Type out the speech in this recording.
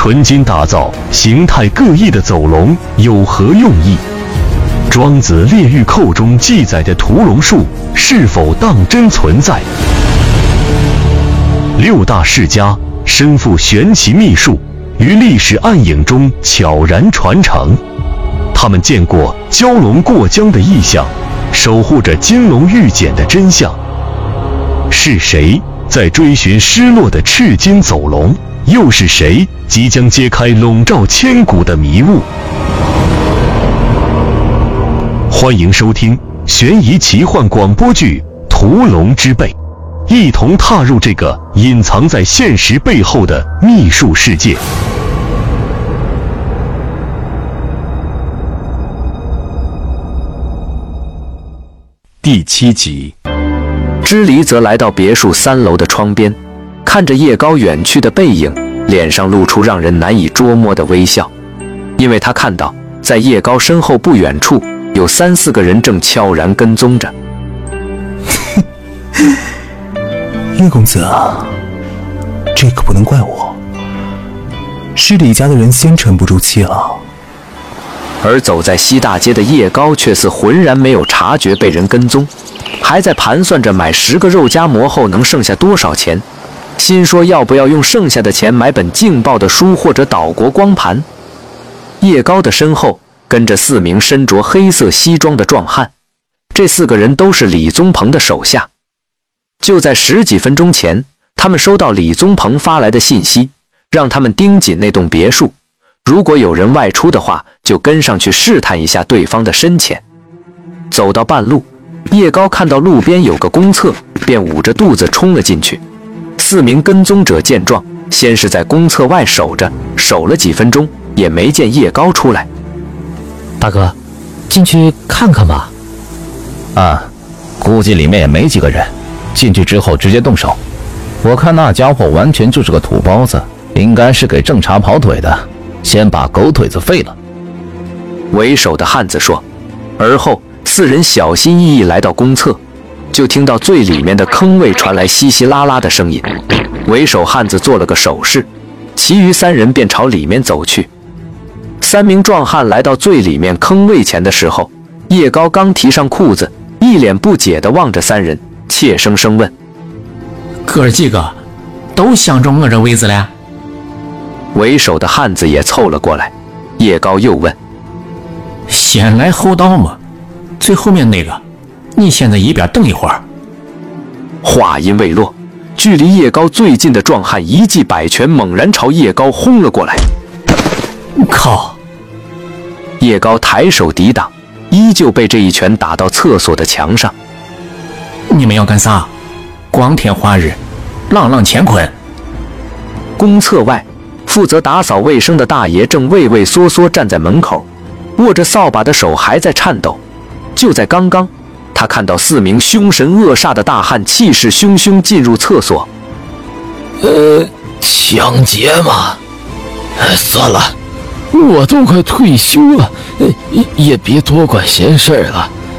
纯金打造、形态各异的走龙有何用意？庄子《列御寇》中记载的屠龙术是否当真存在？六大世家身负玄奇秘术，于历史暗影中悄然传承。他们见过蛟龙过江的异象，守护着金龙玉简的真相。是谁在追寻失落的赤金走龙？又是谁即将揭开笼罩千古的迷雾？欢迎收听悬疑奇幻广播剧《屠龙之辈》，一同踏入这个隐藏在现实背后的秘术世界。 第7集，支离则来到别墅3楼的窗边，看着叶高远去的背影，脸上露出让人难以捉摸的微笑，因为他看到在叶高身后不远处有3、4个人正悄然跟踪着。 叶公子啊，这可不能怪我，是李家的人先沉不住气了。 而走在西大街的叶高却似浑然没有察觉被人跟踪，还在盘算着买10个肉夹馍后能剩下多少钱，心说要不要用剩下的钱买本劲爆的书或者岛国光盘。叶高的身后跟着4名身着黑色西装的壮汉，这4个人都是李宗鹏的手下。就在10几分钟前，他们收到李宗鹏发来的信息，让他们盯紧那栋别墅，如果有人外出的话，就跟上去试探一下对方的深浅。走到半路，叶高看到路边有个公厕，便捂着肚子冲了进去。4名跟踪者见状，先是在公厕外守着，守了几分钟也没见叶高出来。 大哥，进去看看吧。 啊，估计里面也没几个人，进去之后直接动手。我看那家伙完全就是个土包子，应该是给正茶跑腿的，先把狗腿子废了。 为首的汉子说，而后4人小心翼翼来到公厕，就听到最里面的坑位传来稀稀拉拉的声音。为首汉子做了个手势，其余3人便朝里面走去。3名壮汉来到最里面坑位前的时候，叶高刚提上裤子，一脸不解地望着3人，怯生生问： 哥儿几个都相中我这位子了？ 为首的汉子也凑了过来。叶高又问： 先来后到嘛，最后面那个，你现在一边等一会儿。 话音未落，距离叶高最近的壮汉一记摆拳猛然朝叶高轰了过来。 靠！ 叶高抬手抵挡，依旧被这一拳打到厕所的墙上。 你们要干啥？光天化日，朗朗乾坤。 公厕外，负责打扫卫生的大爷正畏畏缩缩站在门口，握着扫把的手还在颤抖。就在刚刚，他看到4名凶神恶煞的大汉气势汹汹进入厕所。 抢劫吗？算了，我都快退休了，也别多管闲事了。